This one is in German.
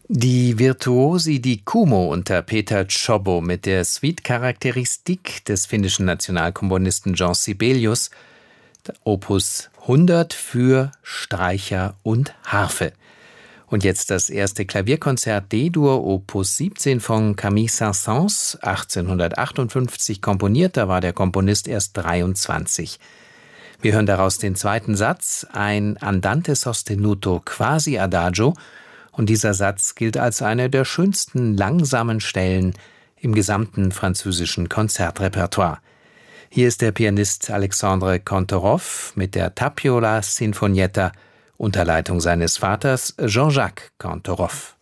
Die Virtuosi di Kumo unter Peter Czobbo mit der Suite Charakteristique des finnischen Nationalkomponisten Jean Sibelius, Opus 100 für Streicher und Harfe. Und jetzt das erste Klavierkonzert D-Dur, Opus 17 von Camille Saint-Saëns, 1858 komponiert, da war der Komponist erst 23. Wir hören daraus den zweiten Satz, ein Andante sostenuto quasi adagio, und dieser Satz gilt als eine der schönsten langsamen Stellen im gesamten französischen Konzertrepertoire. Hier ist der Pianist Alexandre Kantorov mit der Tapiola Sinfonietta unter Leitung seines Vaters Jean-Jacques Kantorov.